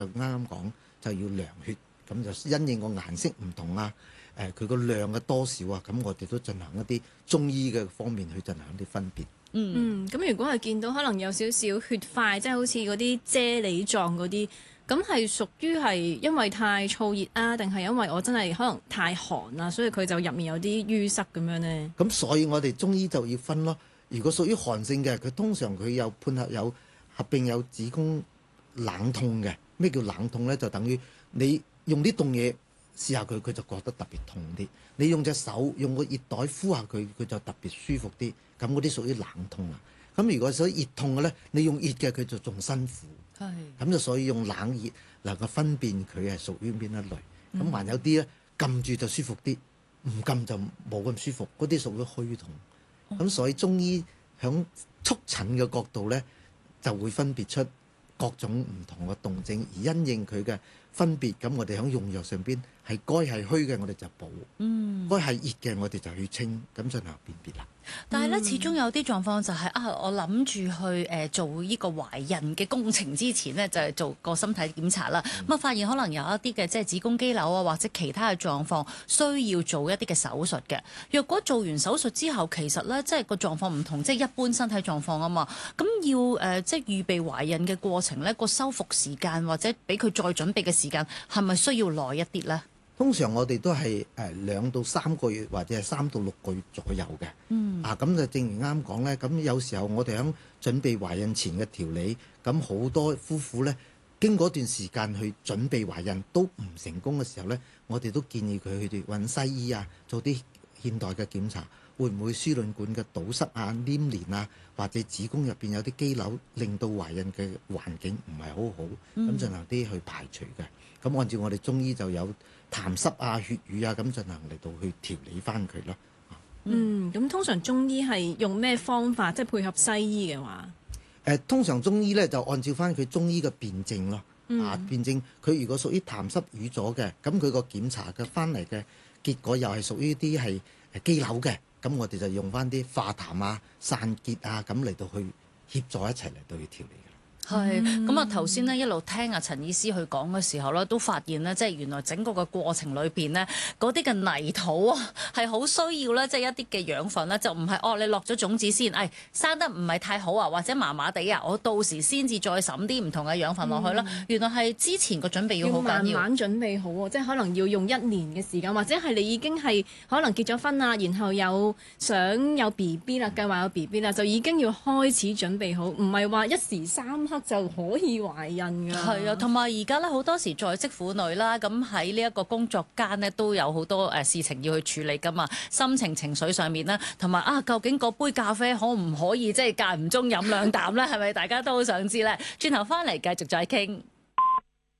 就啱啱講就要量血，咁就因應個顏色唔同啊，佢個量嘅多少啊，咁我哋都進行一啲中醫嘅方面去進行一啲分別。 咁如果係見到可能有少少血塊，即係好似嗰啲啫喱狀嗰啲，咁係屬於係因為太燥熱啊，定係因為我真係可能太寒啊，所以佢就入面有啲淤塞咁樣呢？ 咁所以我哋中醫就要分咯。如果屬於寒性嘅，佢通常佢有配合有合併有子宮冷痛嘅。咩叫冷痛呢？就等於你用啲凍嘢試下佢，佢就覺得特別痛啲。你用隻手用個熱袋敷下佢，佢就特別舒服啲。咁嗰啲屬於冷痛啦。咁如果屬於熱痛嘅呢，你用熱嘅佢就仲辛苦。係。咁就所以用冷熱能夠分辨佢係屬於邊一類。咁還有啲呢，撳住就舒服啲，唔撳就冇咁舒服。嗰啲屬於虛痛。咁所以中醫響促診嘅角度呢，就會分別出各種唔同嘅動症，而因應佢嘅分別，咁我哋喺用藥上邊係該係虛嘅，我哋就補；該係熱嘅，我哋就去清，咁進行辨別啦。 但係咧，始終有啲狀況就係我諗住去做呢個懷孕嘅工程之前呢，就係做個身體檢查啦。咁發現可能有一啲嘅即係子宮肌瘤啊，或者其他嘅狀況需要做一啲嘅手術嘅。若果做完手術之後，其實咧即係個狀況唔同，即係一般身體狀況啊嘛。咁要即係預備懷孕嘅過程咧，個修復時間或者俾佢再準備嘅時間，係咪需要耐一啲咧？ 通常我哋都係2到3個月或者係3到6個月左右嘅。咁就正如啱講咧，咁有時候我哋喺準備懷孕前嘅調理，咁好多夫婦咧經過一段時間去準備懷孕都唔成功嘅時候咧，我哋都建議佢去揾西醫啊，做啲現代嘅檢查，會唔會輸卵管嘅堵塞啊、黏連啊，或者子宮入邊有啲肌瘤，令到懷孕嘅環境唔係好好，咁進行啲去排除嘅。咁按照我哋中醫就有痰濕啊、血瘀啊，咁進行嚟到去調理翻佢咯。 咁通常中醫係用咩方法，即係配合西醫嘅話？ 通常中醫咧就按照翻佢中醫嘅辨證咯。辨證佢如果屬於痰濕瘀咗嘅，咁佢個檢查嘅翻嚟嘅結果又係屬於啲係肌瘤嘅，咁我哋就用翻啲化痰啊、散結啊咁嚟到去協助一齊嚟到去調理。 係咁啊！頭先呢一路聽阿陳醫師去講嘅時候咧，都發現呢，即係原來整個嘅過程裏邊呢，嗰啲嘅泥土啊，係好需要咧，即係一啲嘅養分啦，就唔係你落咗種子先，生得唔係太好啊，或者麻麻地啊，我到時先至再揼啲唔同嘅養分落去啦。原來係之前個準備要好緊要， 慢慢準備好喎，即係可能要用1年嘅時間，或者係你已經係可能結咗婚啦，然後有想有 BB 啦，計劃有 BB 啦，就已經要開始準備好，唔係話一時三刻就可以懷孕㗎。 係啊，同埋而家咧好多時在職婦女啦，咁喺呢一個工作間呢，都有好多事情要去處理㗎嘛，心情情緒上面啦，同埋究竟嗰杯咖啡可唔可以即係間唔中飲2啖咧？係咪大家都好想知咧？轉頭翻嚟繼續再傾。